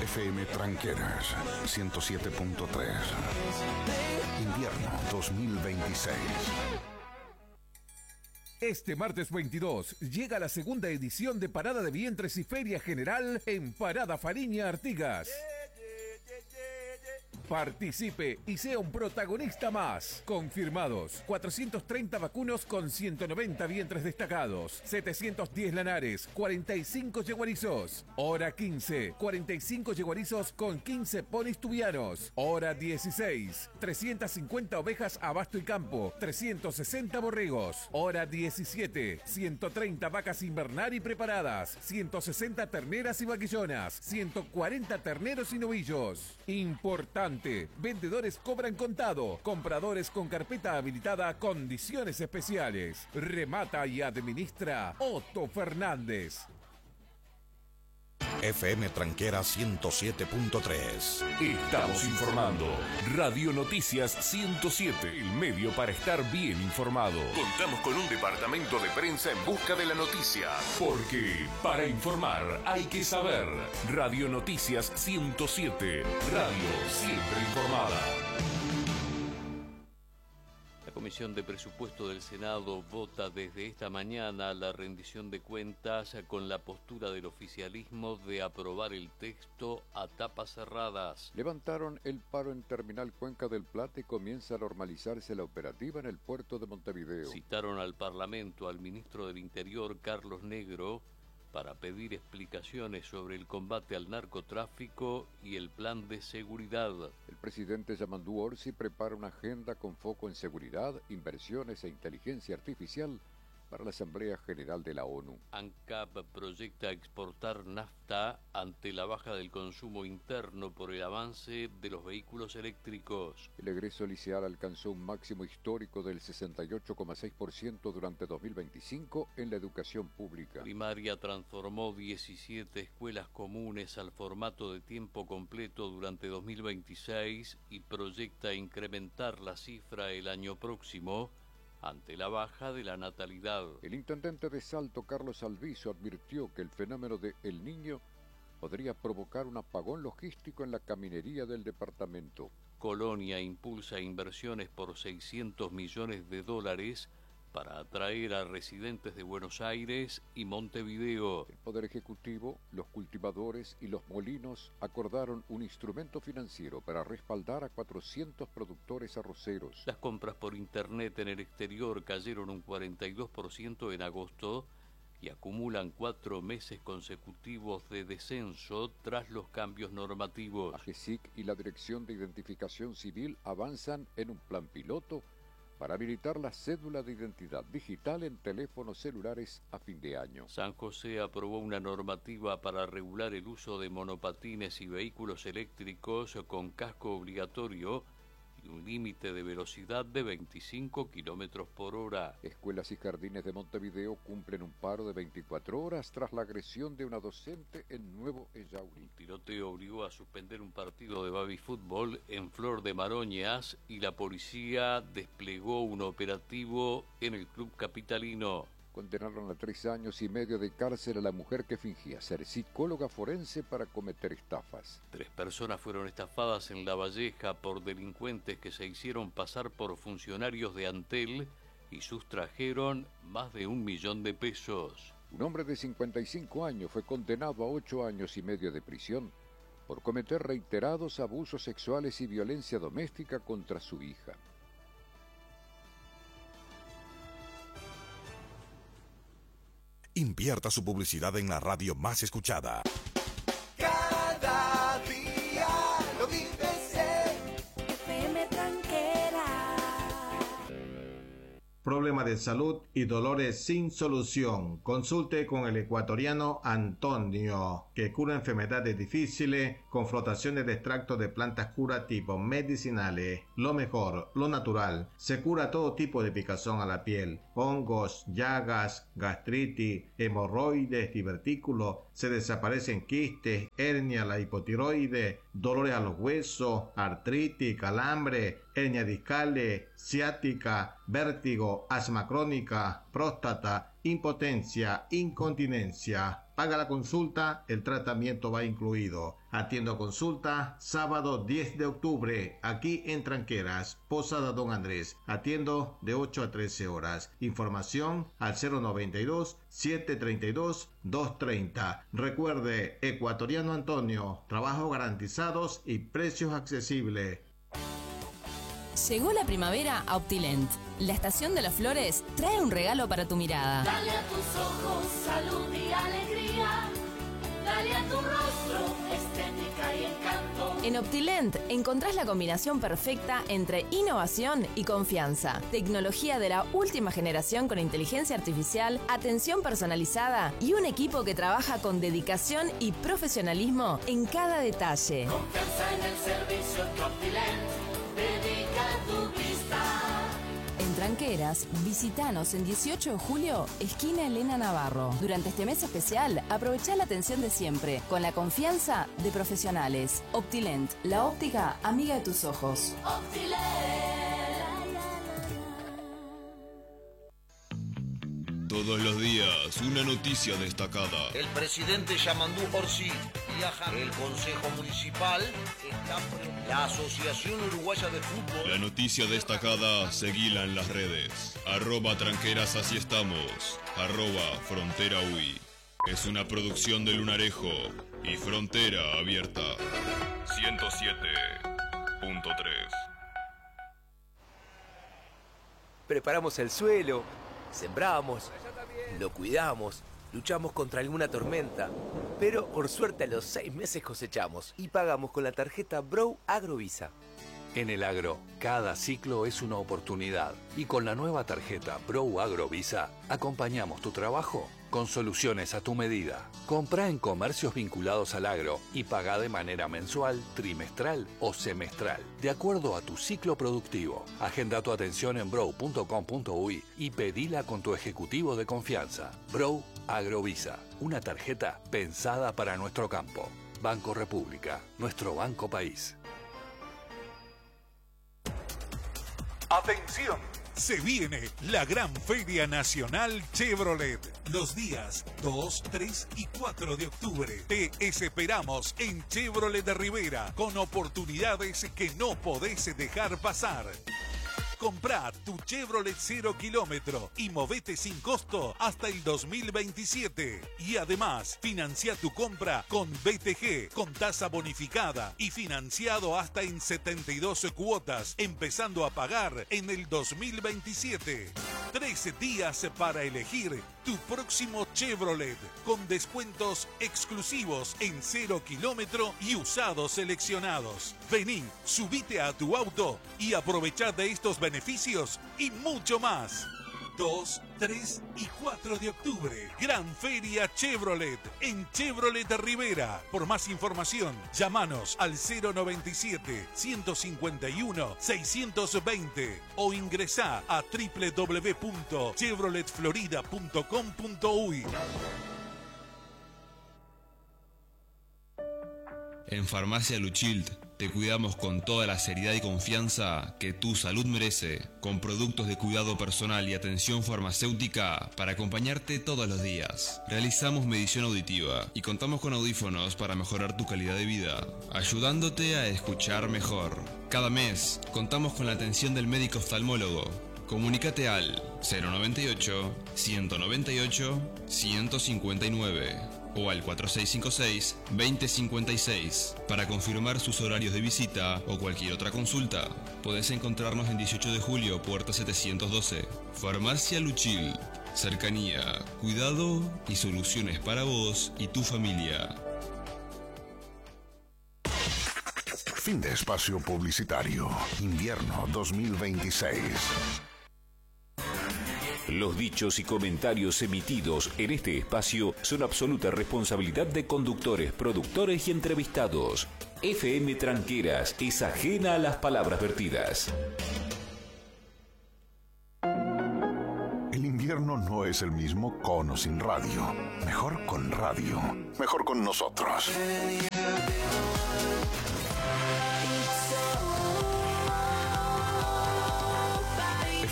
FM Tranqueras 107.3. Invierno 2026. Este martes 22 llega la segunda edición de Parada de Vientres y Feria General en Parada Fariña Artigas. Participe y sea un protagonista más. Confirmados: 430 vacunos con 190 vientres destacados, 710 lanares, 45 yeguarizos. Hora 15, 45 yeguarizos con 15 ponis tubianos. Hora 16, 350 ovejas a basto y campo, 360 borregos. Hora 17, 130 vacas invernar y preparadas, 160 terneras y vaquillonas, 140 terneros y novillos. Importante: vendedores cobran contado, compradores con carpeta habilitada, condiciones especiales. Remata y administra Otto Fernández. FM Tranquera 107.3. Estamos informando. Radio Noticias 107, el medio para estar bien informado. Contamos con un departamento de prensa en busca de la noticia. Porque para informar hay que saber. Radio Noticias 107. Radio siempre informada. La Comisión de Presupuesto del Senado vota desde esta mañana la rendición de cuentas con la postura del oficialismo de aprobar el texto a tapas cerradas. Levantaron el paro en Terminal Cuenca del Plata y comienza a normalizarse la operativa en el puerto de Montevideo. Citaron al Parlamento al ministro del Interior, Carlos Negro, para pedir explicaciones sobre el combate al narcotráfico y el plan de seguridad. El presidente Yamandú Orsi prepara una agenda con foco en seguridad, inversiones e inteligencia artificial para la Asamblea General de la ONU. ANCAP proyecta exportar nafta ante la baja del consumo interno por el avance de los vehículos eléctricos. El egreso liceal alcanzó un máximo histórico del 68,6% durante 2025 en la educación pública. Primaria transformó 17 escuelas comunes al formato de tiempo completo durante 2026 y proyecta incrementar la cifra el año próximo ante la baja de la natalidad. El intendente de Salto, Carlos Alviso, advirtió que el fenómeno de El Niño podría provocar un apagón logístico en la caminería del departamento. Colonia impulsa inversiones por $600 millones para atraer a residentes de Buenos Aires y Montevideo. El Poder Ejecutivo, los cultivadores y los molinos acordaron un instrumento financiero para respaldar a 400 productores arroceros. Las compras por internet en el exterior cayeron un 42% en agosto y acumulan 4 meses consecutivos de descenso tras los cambios normativos. AGESIC y la Dirección de Identificación Civil avanzan en un plan piloto para habilitar la cédula de identidad digital en teléfonos celulares a fin de año. San José aprobó una normativa para regular el uso de monopatines y vehículos eléctricos con casco obligatorio y un límite de velocidad de 25 kilómetros por hora. Escuelas y jardines de Montevideo cumplen un paro de 24 horas tras la agresión de una docente en Nuevo Ellauri. Un tiroteo obligó a suspender un partido de baby fútbol en Flor de Maroñas y la policía desplegó un operativo en el club capitalino. Condenaron a 3 años y medio de cárcel a la mujer que fingía ser psicóloga forense para cometer estafas. 3 personas fueron estafadas en La Valleja por delincuentes que se hicieron pasar por funcionarios de Antel y sustrajeron más de $1 millón. Un hombre de 55 años fue condenado a 8 años y medio de prisión por cometer reiterados abusos sexuales y violencia doméstica contra su hija. Invierta su publicidad en la radio más escuchada. Cada día lo vives en FM Tranquera. Problema de salud y dolores sin solución. Consulte con el ecuatoriano Antonio, que cura enfermedades difíciles con flotaciones de extractos de plantas curativas medicinales. Lo mejor, lo natural. Se cura todo tipo de picazón a la piel, hongos, llagas, gastritis, hemorroides, divertículos. Se desaparecen quistes, hernia, la hipotiroides, dolores a los huesos, artritis, calambre, hernia discales, ciática, vértigo, asma crónica, próstata, impotencia, incontinencia. Paga la consulta, el tratamiento va incluido. Atiendo consulta sábado 10 de octubre, aquí en Tranqueras, Posada Don Andrés. Atiendo de 8 a 13 horas. Información al 092-732-230. Recuerde, Ecuatoriano Antonio, trabajos garantizados y precios accesibles. Llegó la primavera a Optilent. La estación de las flores trae un regalo para tu mirada. Dale a tus ojos salud y alegría. Dale a tu rostro estética y encanto. En Optilent encontrás la combinación perfecta entre innovación y confianza. Tecnología de la última generación con inteligencia artificial, atención personalizada y un equipo que trabaja con dedicación y profesionalismo en cada detalle. Confianza en el servicio que Optilent dedica tu vista. En Tranqueras, visitanos en 18 de julio, esquina Elena Navarro. Durante este mes especial, aprovechá la atención de siempre, con la confianza de profesionales. Optilent, la óptica amiga de tus ojos. Optilent. Todos los días, una noticia destacada. El presidente Yamandú Orsi viaja. El Consejo Municipal está frente. La Asociación Uruguaya de Fútbol. La noticia destacada, seguila en las redes. @tranqueras, así estamos. @frontera UI. Es una producción de Lunarejo y Frontera Abierta. 107.3. Preparamos el suelo, sembramos, lo cuidamos, luchamos contra alguna tormenta, pero por suerte a los 6 meses cosechamos y pagamos con la tarjeta Brow Agrovisa. En el agro, cada ciclo es una oportunidad y con la nueva tarjeta Brow Agrovisa acompañamos tu trabajo con soluciones a tu medida. Comprá en comercios vinculados al agro y pagá de manera mensual, trimestral o semestral, de acuerdo a tu ciclo productivo. Agenda tu atención en brow.com.uy y pedila con tu ejecutivo de confianza. Brow Agrovisa, una tarjeta pensada para nuestro campo. Banco República, nuestro banco país. ¡Atención! Se viene la Gran Feria Nacional Chevrolet. Los días 2, 3 y 4 de octubre. Te esperamos en Chevrolet de Rivera con oportunidades que no podés dejar pasar. Comprá tu Chevrolet 0 kilómetro y movete sin costo hasta el 2027. Y además, financia tu compra con BTG, con tasa bonificada y financiado hasta en 72 cuotas, empezando a pagar en el 2027. 13 días para elegir tu próximo Chevrolet, con descuentos exclusivos en 0 kilómetro y usados seleccionados. Vení, subite a tu auto y aprovechá de estos beneficios y mucho más. 2, 3 y 4 de octubre. Gran Feria Chevrolet en Chevrolet Rivera. Por más información, llámanos al 097-151-620 o ingresá a www.chevroletflorida.com.uy. En Farmacia Luchild te cuidamos con toda la seriedad y confianza que tu salud merece, con productos de cuidado personal y atención farmacéutica para acompañarte todos los días. Realizamos medición auditiva y contamos con audífonos para mejorar tu calidad de vida, ayudándote a escuchar mejor. Cada mes contamos con la atención del médico oftalmólogo. Comunícate al 098-198-159 o al 4656-2056 para confirmar sus horarios de visita o cualquier otra consulta. Podés encontrarnos en 18 de julio, puerta 712. Farmacia Luchil. Cercanía, cuidado y soluciones para vos y tu familia. Fin de espacio publicitario. Invierno 2026. Los dichos y comentarios emitidos en este espacio son absoluta responsabilidad de conductores, productores y entrevistados. FM Tranqueras es ajena a las palabras vertidas. El invierno no es el mismo con o sin radio. Mejor con radio. Mejor con nosotros.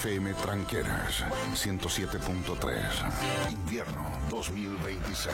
FM Tranqueras 107.3. Invierno 2026.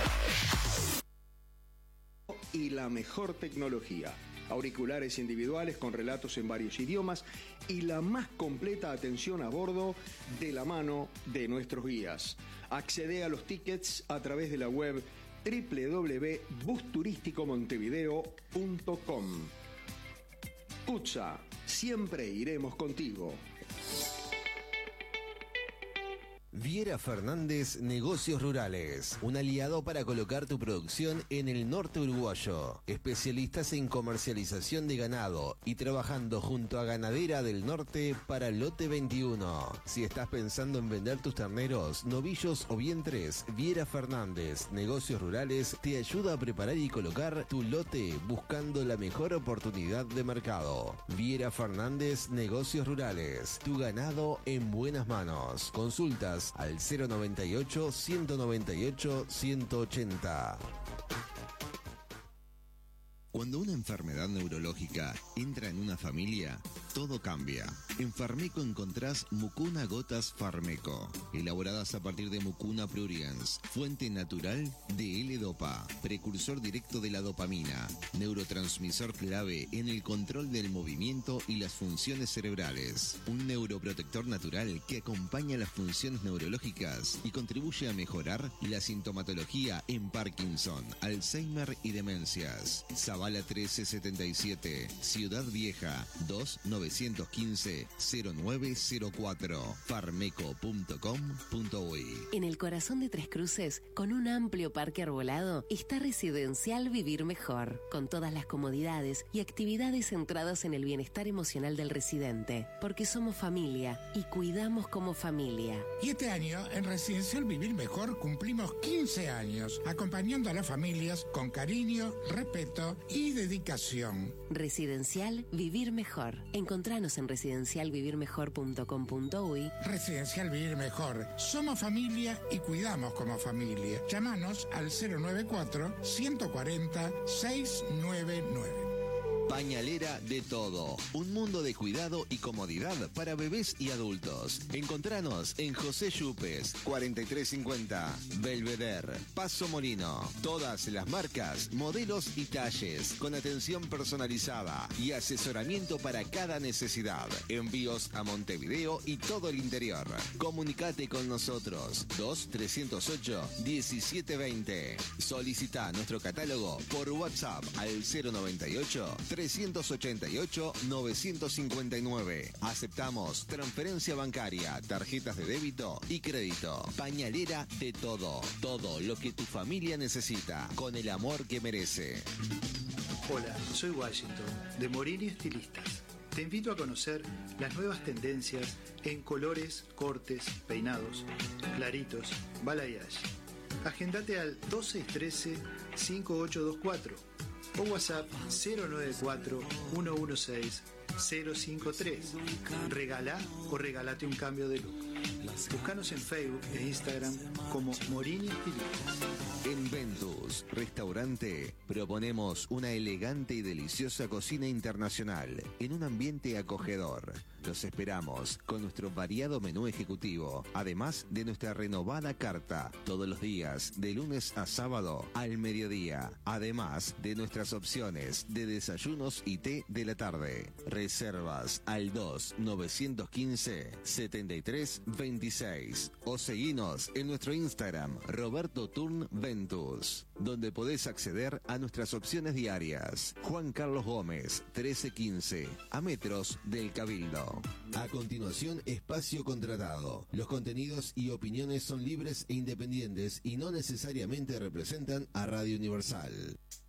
Y la mejor tecnología. Auriculares individuales con relatos en varios idiomas y la más completa atención a bordo de la mano de nuestros guías. Accede a los tickets a través de la web www.busturisticomontevideo.com. CUTSA, siempre iremos contigo. Viera Fernández Negocios Rurales, un aliado para colocar tu producción en el norte uruguayo. Especialistas en comercialización de ganado y trabajando junto a Ganadera del Norte para Lote 21. Si estás pensando en vender tus terneros, novillos o vientres, Viera Fernández Negocios Rurales te ayuda a preparar y colocar tu lote buscando la mejor oportunidad de mercado. Viera Fernández Negocios Rurales, tu ganado en buenas manos. Consultas al 098-198-180. Cuando una enfermedad neurológica entra en una familia, todo cambia. En Farmeco encontrás Mucuna Gotas Farmeco, elaboradas a partir de Mucuna pruriens, fuente natural de L-Dopa, precursor directo de la dopamina, neurotransmisor clave en el control del movimiento y las funciones cerebrales. Un neuroprotector natural que acompaña las funciones neurológicas y contribuye a mejorar la sintomatología en Parkinson, Alzheimer y demencias. Zavala 1377, Ciudad Vieja, 2915-0904, farmeco.com.uy. En el corazón de Tres Cruces, con un amplio parque arbolado, está Residencial Vivir Mejor, con todas las comodidades y actividades centradas en el bienestar emocional del residente, porque somos familia y cuidamos como familia. Y este año, en Residencial Vivir Mejor, cumplimos 15 años, acompañando a las familias con cariño, respeto y dedicación. Residencial Vivir Mejor. Encontranos en residencialvivirmejor.com.uy. Residencial Vivir Mejor. Somos familia y cuidamos como familia. Llámanos al 094-140-699. Pañalera de Todo, un mundo de cuidado y comodidad para bebés y adultos. Encontranos en José Yupes, 4350, Belvedere, Paso Molino. Todas las marcas, modelos y talles, con atención personalizada y asesoramiento para cada necesidad. Envíos a Montevideo y todo el interior. Comunicate con nosotros, 2308-1720. Solicita nuestro catálogo por WhatsApp al 098-388-959. Aceptamos transferencia bancaria, tarjetas de débito y crédito. Pañalera de Todo. Todo lo que tu familia necesita, con el amor que merece. Hola, soy Washington, de Morini Estilistas. Te invito a conocer las nuevas tendencias en colores, cortes, peinados, claritos, balayage. Agendate al 2613-5824 o WhatsApp 094-116-053. Regala o regalate un cambio de look. Búscanos en Facebook e Instagram como Morini Estilistas. En Ventus Restaurante proponemos una elegante y deliciosa cocina internacional en un ambiente acogedor. Los esperamos con nuestro variado menú ejecutivo, además de nuestra renovada carta todos los días de lunes a sábado al mediodía, además de nuestras opciones de desayunos y té de la tarde. Reservas al 2-915-7326 o seguinos en nuestro Instagram Roberto Turn Ventus, donde podés acceder a nuestras opciones diarias. Juan Carlos Gómez, 1315, a metros del Cabildo. A continuación, espacio contratado. Los contenidos y opiniones son libres e independientes y no necesariamente representan a Radio Universal.